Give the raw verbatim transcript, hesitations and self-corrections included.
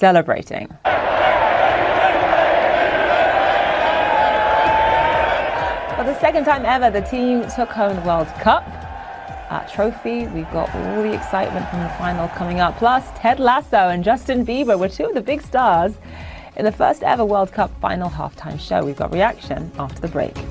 celebrating. For the second time ever, the team took home the World Cup uh, trophy. We've got all the excitement from the final coming up. Plus, Ted Lasso and Justin Bieber were two of the big stars in the first ever World Cup final halftime show. We've got reaction after the break.